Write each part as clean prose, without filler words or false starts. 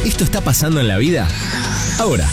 Esto está pasando en la vida ahora.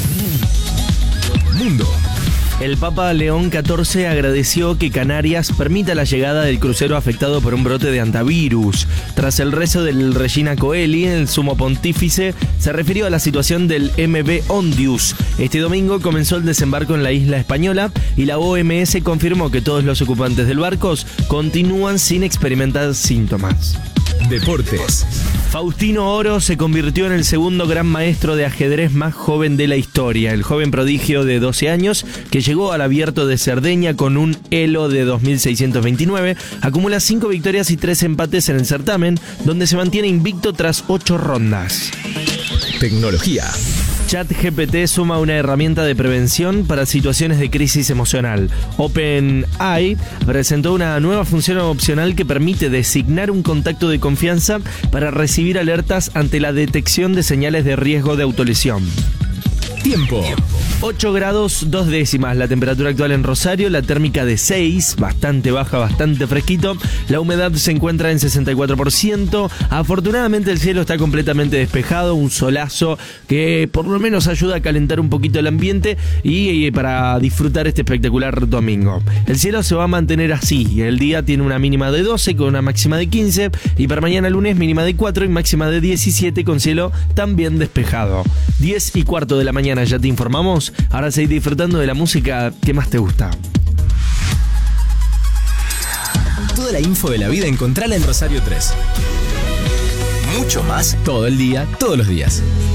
Mundo. El Papa León XIV agradeció que Canarias permita la llegada del crucero afectado por un brote de antivirus. Tras el rezo del Regina Coeli, el sumo pontífice se refirió a la situación del MV Ondius. Este domingo comenzó el desembarco en la isla española y la OMS confirmó que todos los ocupantes del barco continúan sin experimentar síntomas. Deportes. Faustino Oro se convirtió en el segundo gran maestro de ajedrez más joven de la historia. El joven prodigio de 12 años, que llegó al Abierto de Cerdeña con un elo de 2.629, acumula 5 victorias y 3 empates en el certamen, donde se mantiene invicto tras 8 rondas. Tecnología. ChatGPT suma una herramienta de prevención para situaciones de crisis emocional. OpenAI presentó una nueva función opcional que permite designar un contacto de confianza para recibir alertas ante la detección de señales de riesgo de autolesión. Tiempo. 8 grados 2 décimas la temperatura actual en Rosario, la térmica de 6, bastante baja, bastante fresquito. La humedad se encuentra en 64%. Afortunadamente el cielo está completamente despejado, un solazo que por lo menos ayuda a calentar un poquito el ambiente y para disfrutar este espectacular domingo. El cielo se va a mantener así, el día tiene una mínima de 12 con una máxima de 15 y para mañana lunes mínima de 4 y máxima de 17 con cielo también despejado. 10:15 de la mañana, ya te informamos. Ahora seguí disfrutando de la música que más te gusta. Toda la info de la vida encontrala en Rosario 3. Mucho más todo el día, todos los días.